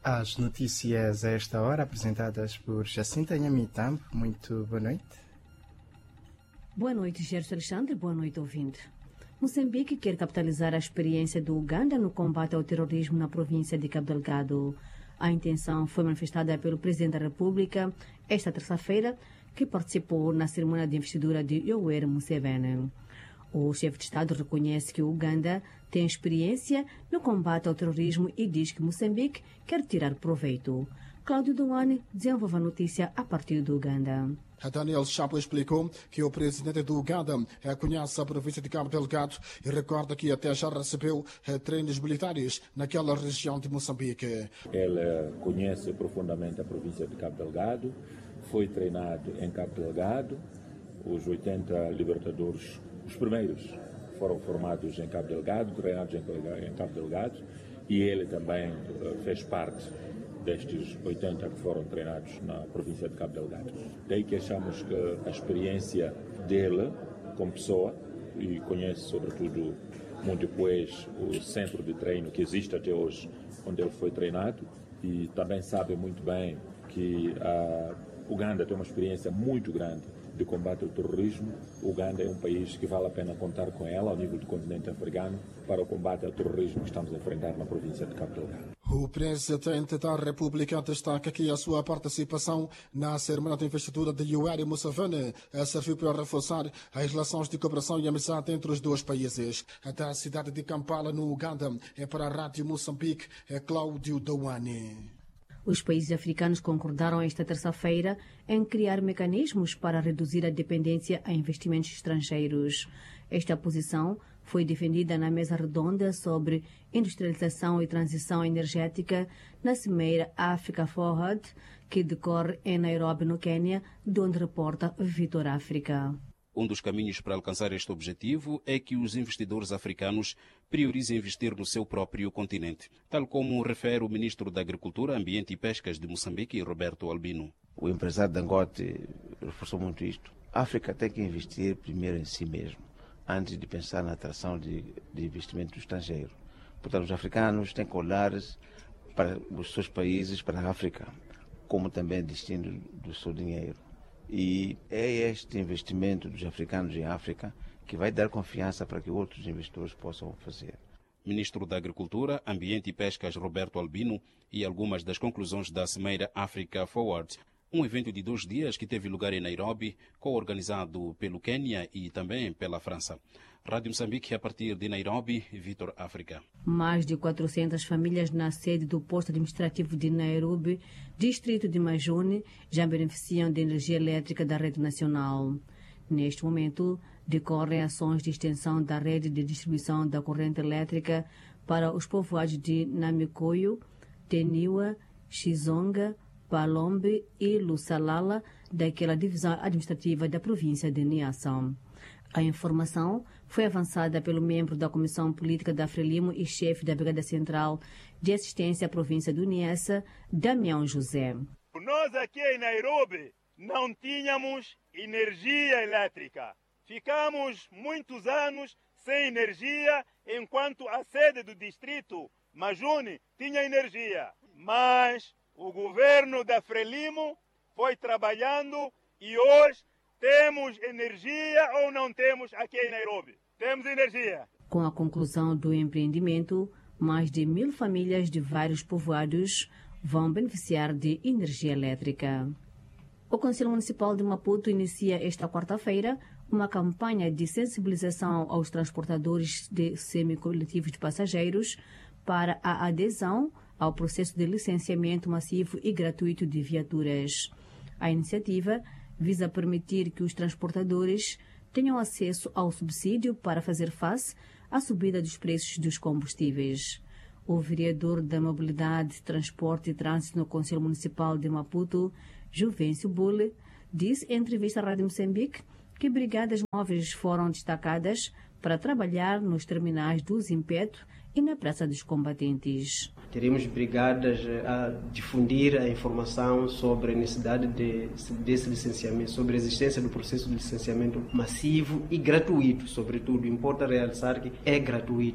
As notícias a esta hora, apresentadas por Jacinta Nhamitambo. Muito boa noite. Boa noite, Gerson Alexandre. Boa noite, ouvinte. Moçambique quer capitalizar a experiência do Uganda no combate ao terrorismo na província de Cabo Delgado. A intenção foi manifestada pelo Presidente da República esta terça-feira, que participou na cerimônia de investidura de Yoweri Museveni. O chefe de Estado reconhece que o Uganda tem experiência no combate ao terrorismo e diz que Moçambique quer tirar proveito. Cláudio Duane desenvolve a notícia a partir do Uganda. Daniel Chapo explicou que o presidente do Uganda conhece a província de Cabo Delgado e recorda que até já recebeu treinos militares naquela região de Moçambique. Ele conhece profundamente a província de Cabo Delgado, foi treinado em Cabo Delgado, os 80 libertadores, os primeiros, foram formados em Cabo Delgado, treinados em Cabo Delgado, e ele também fez parte destes 80 que foram treinados na província de Cabo Delgado. Daí que achamos que a experiência dele como pessoa, e conhece sobretudo muito depois o centro de treino que existe até hoje, onde ele foi treinado, e também sabe muito bem que a Uganda tem uma experiência muito grande de combate ao terrorismo. O Uganda é um país que vale a pena contar com ela ao nível do continente africano para o combate ao terrorismo que estamos a enfrentar na província de Cabo Delgado. O presidente da República destaca que a sua participação na cerimônia de investidura de Yoweri Museveni serviu para reforçar as relações de cooperação e amizade entre os dois países. Da cidade de Kampala, no Uganda, para a Rádio Moçambique, Cláudio Douane. Os países africanos concordaram esta terça-feira em criar mecanismos para reduzir a dependência a investimentos estrangeiros. Esta posição foi defendida na mesa redonda sobre industrialização e transição energética na Cimeira Africa Forward, que decorre em Nairobi, no Quênia, de onde reporta Vitor África. Um dos caminhos para alcançar este objetivo é que os investidores africanos priorizem investir no seu próprio continente, tal como refere o ministro da Agricultura, Ambiente e Pescas de Moçambique, Roberto Albino. O empresário Dangote reforçou muito isto. A África tem que investir primeiro em si mesmo, antes de pensar na atração de investimento estrangeiro. Portanto, os africanos têm que olhar para os seus países, para a África, como também destino do seu dinheiro. E é este investimento dos africanos em África que vai dar confiança para que outros investidores possam fazer. Ministro da Agricultura, Ambiente e Pescas, Roberto Albino, e algumas das conclusões da Cimeira Africa Forward, um evento de 2 dias que teve lugar em Nairobi, co-organizado pelo Quênia e também pela França. Rádio Moçambique, a partir de Nairobi, Vitor África. Mais de 400 famílias na sede do posto administrativo de Nairobi, distrito de Majuni, já beneficiam de energia elétrica da rede nacional. Neste momento, decorrem ações de extensão da rede de distribuição da corrente elétrica para os povoados de Namikoyo, Teniwa, Xizonga, Palombe e Lusalala, daquela divisão administrativa da província de Niassa. A informação foi avançada pelo membro da Comissão Política da Frelimo e chefe da Brigada Central de Assistência à Província do Niassa, Damião José. Nós aqui em Nairobi não tínhamos energia elétrica. Ficamos muitos anos sem energia, enquanto a sede do distrito Majuni tinha energia. Mas o governo da Frelimo foi trabalhando e hoje temos energia ou não temos aqui em Nairobi? Temos energia. Com a conclusão do empreendimento, mais de 1.000 famílias de vários povoados vão beneficiar de energia elétrica. O Conselho Municipal de Maputo inicia esta quarta-feira uma campanha de sensibilização aos transportadores de semicoletivos de passageiros para a adesão ao processo de licenciamento massivo e gratuito de viaturas. A iniciativa visa permitir que os transportadores tenham acesso ao subsídio para fazer face à subida dos preços dos combustíveis. O vereador da Mobilidade, Transporte e Trânsito no Conselho Municipal de Maputo, Juvencio Bulle, disse em entrevista à Rádio Moçambique que brigadas móveis foram destacadas para trabalhar nos terminais do Zimpeto e na Praça dos Combatentes. Teremos brigadas a difundir a informação sobre a necessidade desse licenciamento, sobre a existência do processo de licenciamento massivo e gratuito, sobretudo. Importa realçar que é gratuito.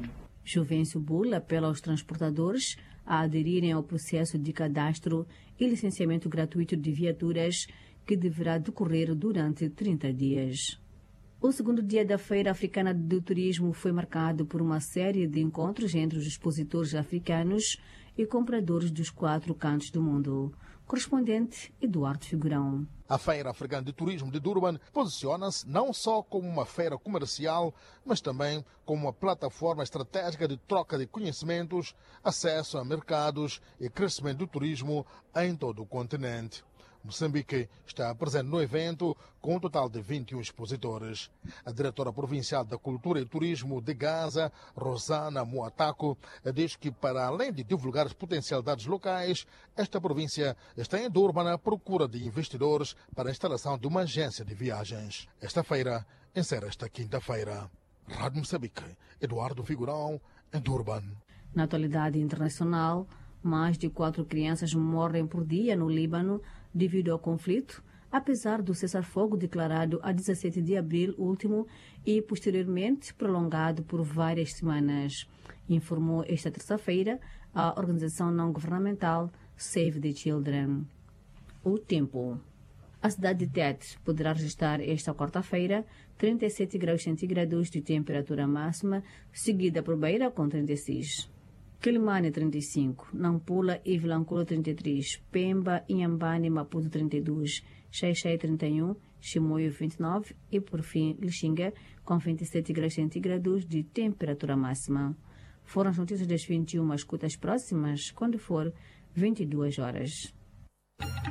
Juvencio Bula apela aos transportadores a aderirem ao processo de cadastro e licenciamento gratuito de viaturas que deverá decorrer durante 30 dias. O segundo dia da Feira Africana do Turismo foi marcado por uma série de encontros entre os expositores africanos e compradores dos 4 cantos do mundo. Correspondente Eduardo Figurão. A Feira Africana de Turismo de Durban posiciona-se não só como uma feira comercial, mas também como uma plataforma estratégica de troca de conhecimentos, acesso a mercados e crescimento do turismo em todo o continente. Moçambique está presente no evento com um total de 21 expositores. A diretora provincial da Cultura e Turismo de Gaza, Rosana Moataco, diz que, para além de divulgar as potencialidades locais, esta província está em Durban à procura de investidores para a instalação de uma agência de viagens. Esta feira encerra esta quinta-feira. Rádio Moçambique, Eduardo Figurão, em Durban. Na atualidade internacional, mais de 4 crianças morrem por dia no Líbano devido ao conflito, apesar do cessar-fogo declarado a 17 de abril último e posteriormente prolongado por várias semanas, informou esta terça-feira a organização não-governamental Save the Children. O tempo. A cidade de Tete poderá registrar esta quarta-feira 37 graus centígrados de temperatura máxima, seguida por Beira com 36. Quilimane 35, Nampula e Vilanculo 33, Pemba, Inhambane, Maputo 32, Xai-Xai 31, Chimoio 29 e, por fim, Lixinga com 27 graus centígrados de temperatura máxima. Foram as notícias das 21 escutas próximas, quando for 22 horas.